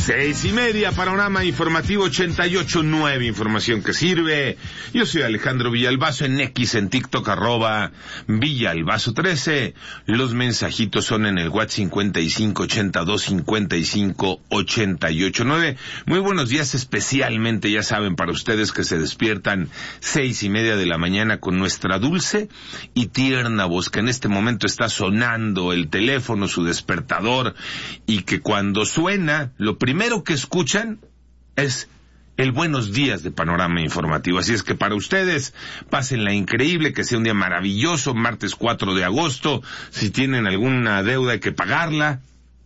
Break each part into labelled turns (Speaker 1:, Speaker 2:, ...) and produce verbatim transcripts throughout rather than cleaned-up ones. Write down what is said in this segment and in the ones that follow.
Speaker 1: Seis y media, Panorama Informativo ochenta y ocho punto nueve, información que sirve. Yo soy Alejandro Villalbazo, en X, en TikTok, arroba Villalbazo trece. Los mensajitos son en el WhatsApp cincuenta y cinco ochenta y dos cincuenta y cinco ochenta y ocho nueve. Muy buenos días, especialmente, ya saben, para ustedes que se despiertan seis y media de la mañana con nuestra dulce y tierna voz, que en este momento está sonando el teléfono, su despertador, y que cuando suena, lo primero que escuchan es el buenos días de Panorama Informativo. Así es que para ustedes, pásenla increíble, que sea un día maravilloso, martes cuatro de agosto. Si tienen alguna deuda hay que pagarla,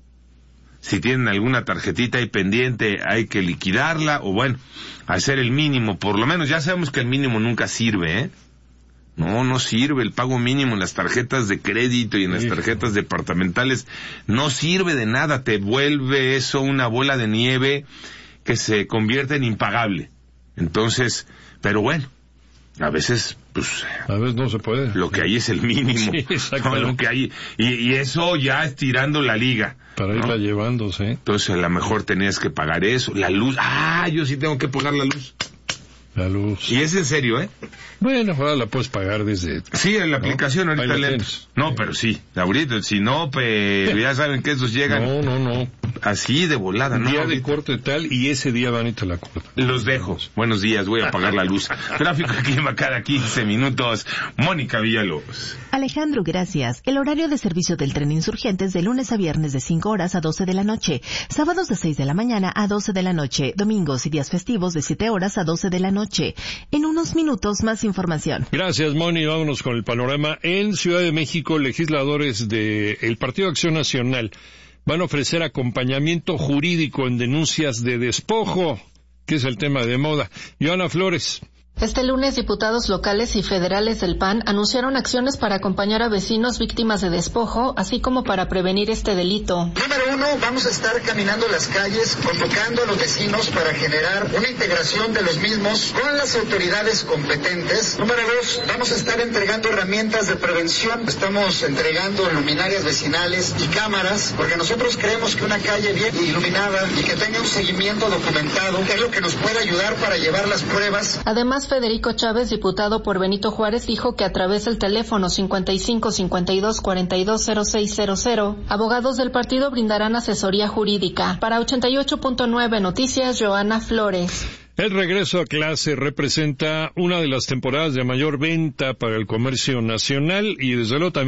Speaker 1: si tienen alguna tarjetita ahí pendiente hay que liquidarla, o bueno, hacer el mínimo, por lo menos. Ya sabemos que el mínimo nunca sirve, ¿eh? No, no sirve el pago mínimo en las tarjetas de crédito y en las tarjetas departamentales. No sirve de nada, te vuelve eso una bola de nieve que se convierte en impagable. Entonces, pero bueno, a veces, pues...
Speaker 2: A veces no se puede.
Speaker 1: Lo que hay es el mínimo. Sí, no, lo que hay, y, y eso ya estirando la liga.
Speaker 2: Para ¿no? irla llevando, sí.
Speaker 1: Entonces, a lo mejor tenías que pagar eso. La luz, ah, yo sí tengo que pagar la luz.
Speaker 2: La luz.
Speaker 1: Y es en serio, ¿eh?
Speaker 2: Bueno, ahora la puedes pagar desde...
Speaker 1: Sí, en la ¿no? aplicación ahorita le... No, pero sí, ahorita, si no, pues ya saben que esos llegan...
Speaker 2: No, no, no.
Speaker 1: Así de volada, ¿no?
Speaker 2: Día de corte tal, y ese día van y te la cortan.
Speaker 1: Los dejo. Buenos días, voy a apagar la luz. Tráfico y clima cada quince minutos. Mónica Villalobos.
Speaker 3: Alejandro, gracias. El horario de servicio del tren Insurgentes de lunes a viernes de cinco horas a doce de la noche. Sábados de seis de la mañana a doce de la noche. Domingos y días festivos de siete horas a doce de la noche. En unos minutos, más información.
Speaker 2: Gracias, Moni. Vámonos con el panorama. En Ciudad de México, legisladores del Partido Acción Nacional van a ofrecer acompañamiento jurídico en denuncias de despojo, que es el tema de moda. Joana Flores.
Speaker 4: Este lunes, diputados locales y federales del P A N anunciaron acciones para acompañar a vecinos víctimas de despojo, así como para prevenir este delito.
Speaker 5: Número uno, vamos a estar caminando las calles, convocando a los vecinos para generar una integración de los mismos con las autoridades competentes. Número dos, vamos a estar entregando herramientas de prevención. Estamos entregando luminarias vecinales y cámaras, porque nosotros creemos que una calle bien iluminada y que tenga un seguimiento documentado es lo que nos puede ayudar para llevar las pruebas.
Speaker 4: Además, Federico Chávez, diputado por Benito Juárez, dijo que a través del teléfono cincuenta y cinco cincuenta y dos cuarenta y dos cero seis cero cero, abogados del partido brindarán asesoría jurídica. Para ochenta y ocho punto nueve Noticias, Joana Flores.
Speaker 2: El regreso a clase representa una de las temporadas de mayor venta para el comercio nacional y desde luego también